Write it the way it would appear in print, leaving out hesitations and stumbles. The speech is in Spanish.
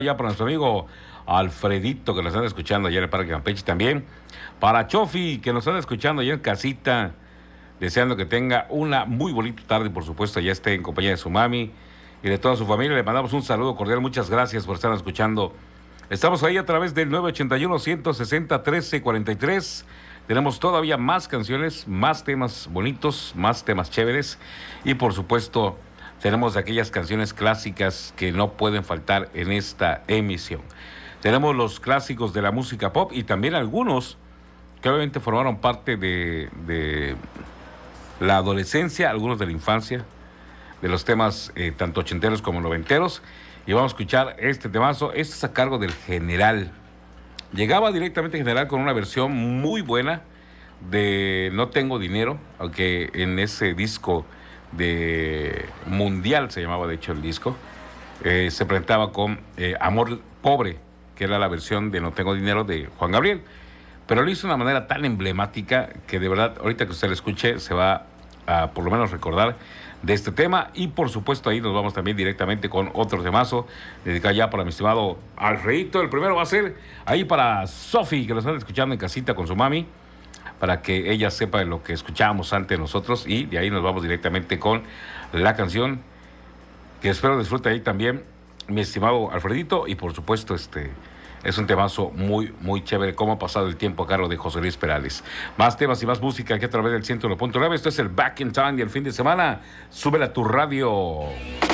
Ya para nuestro amigo Alfredito, que nos están escuchando allá en el Parque Campeche también. Para Chofi, que nos están escuchando allá en casita, deseando que tenga una muy bonita tarde, por supuesto, ya esté en compañía de su mami y de toda su familia. Le mandamos un saludo cordial, muchas gracias por estar escuchando. Estamos ahí a través del 981-160-1343. Tenemos todavía más canciones, más temas bonitos, más temas chéveres y por supuesto tenemos aquellas canciones clásicas que no pueden faltar en esta emisión. Tenemos los clásicos de la música pop y también algunos que obviamente formaron parte de la adolescencia, algunos de la infancia, de los temas tanto ochenteros como noventeros. Y vamos a escuchar este temazo. Este es a cargo del General. Llegaba directamente General con una versión muy buena de No Tengo Dinero, aunque en ese disco de Mundial se llamaba de hecho el disco, se presentaba con Amor Pobre, que era la versión de No Tengo Dinero de Juan Gabriel, pero lo hizo de una manera tan emblemática que de verdad ahorita que usted lo escuche se va a por lo menos recordar de este tema. Y por supuesto ahí nos vamos también directamente con otro temazo dedicado ya para mi estimado Alfredito. El primero va a ser ahí para Sofi, que lo están escuchando en casita con su mami, para que ella sepa de lo que escuchábamos antes nosotros, y de ahí nos vamos directamente con la canción que espero disfrute ahí también mi estimado Alfredito. Y por supuesto es un temazo muy, muy chévere, cómo ha pasado el tiempo a cargo de José Luis Perales. Más temas y más música aquí a través del 101.9. Esto es el Back in Time y el fin de semana. Súbela a tu radio.